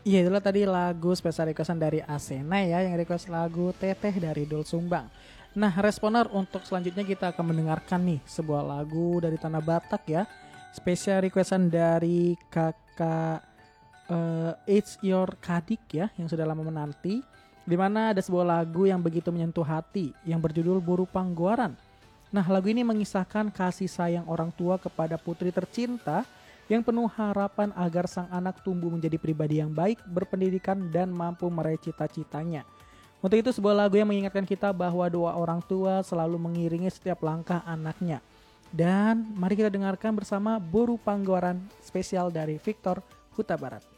Iya, itulah tadi lagu spesial requestan dari Asena ya, yang request lagu Teteh dari Dul Sumbang. Nah, responder untuk selanjutnya kita akan mendengarkan nih sebuah lagu dari Tanah Batak ya. Spesial requestan dari kakak It's Your Kadik ya, yang sudah lama menanti. Di mana ada sebuah lagu yang begitu menyentuh hati yang berjudul Buru Panggoran. Nah, lagu ini mengisahkan kasih sayang orang tua kepada putri tercinta yang penuh harapan agar sang anak tumbuh menjadi pribadi yang baik, berpendidikan, dan mampu meraih cita-citanya. Untuk itu sebuah lagu yang mengingatkan kita bahwa doa orang tua selalu mengiringi setiap langkah anaknya. Dan mari kita dengarkan bersama Buru Panggoran spesial dari Victor Huta Barat.